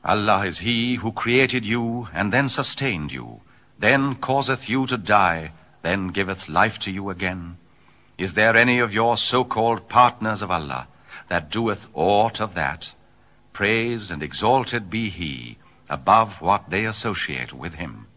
Allah is He who created you and then sustained you, then causeth you to die, then giveth life to you again. Is there any of your so-called partners of Allah that doeth aught of that? Praised and exalted be He above what they associate with Him.